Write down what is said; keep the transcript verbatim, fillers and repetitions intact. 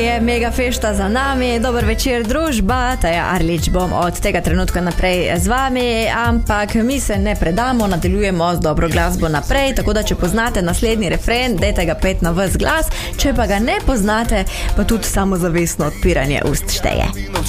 Je mega fešta za nami, dober večer družba, Taja Arlič bom od tega trenutka naprej z vami, ampak mi se ne predamo, nadaljujemo z dobro glasbo naprej, tako da če poznate naslednji refren, dajte ga pet na ves glas, če pa ga ne poznate, pa tudi samozavestno odpiranje ust šteje.